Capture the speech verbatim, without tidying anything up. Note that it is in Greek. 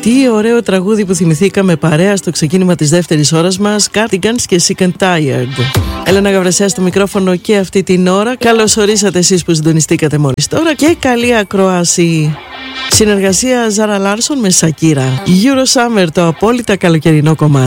Τι ωραίο τραγούδι που θυμηθήκαμε παρέα στο ξεκίνημα της δεύτερης ώρας μας. Cardigans και Sick and Tired. Έλενα Γαβρασιά στο μικρόφωνο και αυτή την ώρα. Καλώς ορίσατε εσείς που συντονιστήκατε μόλις τώρα και καλή ακρόαση. Συνεργασία Ζάρα Λάρσον με Σακύρα. Euro Summer, το απόλυτα καλοκαιρινό κομμάτι.